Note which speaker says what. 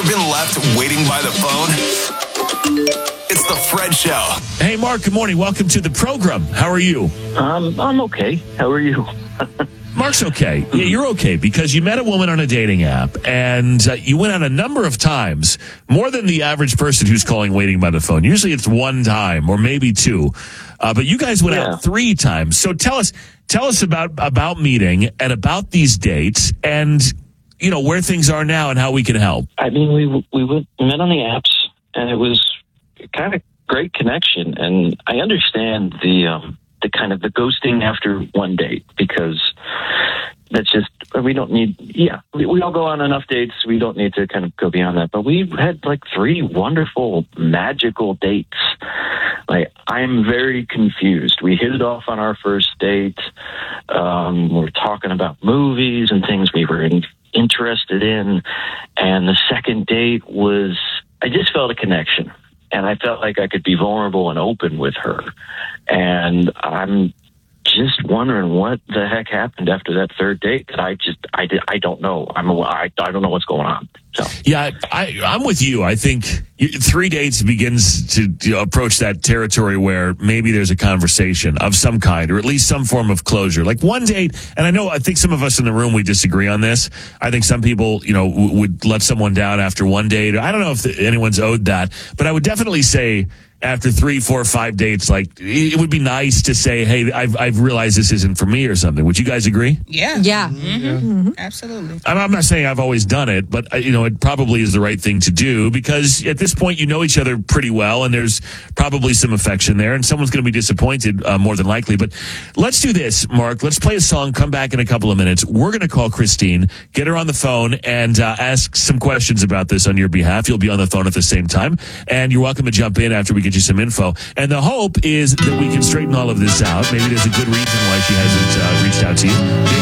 Speaker 1: Ever been left waiting by the phone? It's the Fred Show.
Speaker 2: Hey, Mark, good morning. Welcome to the program. How are you?
Speaker 3: I'm okay. How are you?
Speaker 2: Mark's okay. Yeah, you're okay because you met a woman on a dating app and you went out a number of times, more than the average person who's calling waiting by the phone. Usually it's one time or maybe two, but you guys went out 3 times. So tell us about meeting and about these dates and, you know, where things are now and how we can help.
Speaker 3: I mean, we met on the apps, and it was kind of great connection. And I understand the kind of the ghosting after one date, because that's just, we don't need, we all go on enough dates. We don't need to kind of go beyond that. But we've had like 3 wonderful, magical dates. Like, I'm very confused. We hit it off on our first date. We're talking about movies and things we were interested in. And the second date was, I just felt a connection. And I felt like I could be vulnerable and open with her. And I'm just wondering what the heck happened after that third date. That I don't know. I don't know what's going on. So
Speaker 2: yeah, I'm with you. I think 3 dates begins to approach that territory where maybe there's a conversation of some kind, or at least some form of closure. Like one date, and I think some of us in the room, we disagree on this. I think some people, would let someone down after one date. I don't know if anyone's owed that, but I would definitely say after 3, 4, 5 dates, like, it would be nice to say, hey, I've realized this isn't for me or something. Would you guys agree?
Speaker 4: Yeah.
Speaker 5: Mm-hmm.
Speaker 4: Absolutely.
Speaker 2: I'm not saying I've always done it, but, it probably is the right thing to do, because at this point, you know each other pretty well, and there's probably some affection there, and someone's going to be disappointed more than likely. But let's do this, Mark. Let's play a song, come back in a couple of minutes. We're going to call Christine, get her on the phone, and ask some questions about this on your behalf. You'll be on the phone at the same time, and you're welcome to jump in after we get you some info. And the hope is that we can straighten all of this out. Maybe there's a good reason why she hasn't reached out to you. Maybe